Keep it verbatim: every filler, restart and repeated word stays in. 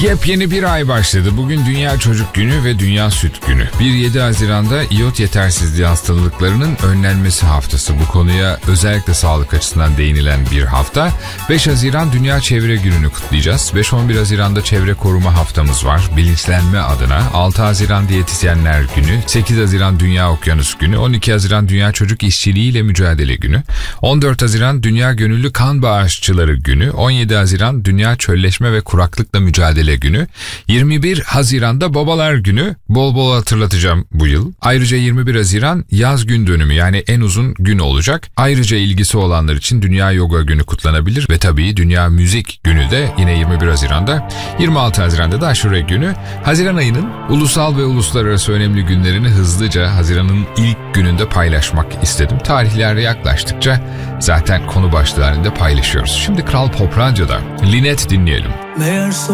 Yepyeni bir ay başladı. Bugün Dünya Çocuk Günü ve Dünya Süt Günü. bir yedi Haziran'da iyot yetersizliği hastalıklarının önlenmesi haftası. Bu konuya özellikle sağlık açısından değinilen bir hafta. beş Haziran Dünya Çevre Günü'nü kutlayacağız. beş on bir Haziran'da Çevre Koruma Haftamız var. Bilinçlenme adına. altı Haziran Diyetisyenler Günü. sekiz Haziran Dünya Okyanus Günü. on iki Haziran Dünya Çocuk İşçiliği ile Mücadele Günü. on dört Haziran Dünya Gönüllü Kan Bağışçıları Günü. on yedi Haziran Dünya Çölleşme ve Kuraklıkla Mücadele Günü. yirmi bir Haziran'da Babalar Günü. Bol bol hatırlatacağım bu yıl. Ayrıca yirmi bir Haziran yaz gün dönümü, yani en uzun gün olacak. Ayrıca ilgisi olanlar için Dünya Yoga Günü kutlanabilir ve tabii Dünya Müzik Günü de yine yirmi bir Haziran'da. yirmi altı Haziran'da da Aşure Günü. Haziran ayının ulusal ve uluslararası önemli günlerini hızlıca Haziran'ın ilk gününde paylaşmak istedim. Tarihler yaklaştıkça zaten konu başlığı halinde paylaşıyoruz. Şimdi Kral Pop Radyo'da Linet dinleyelim.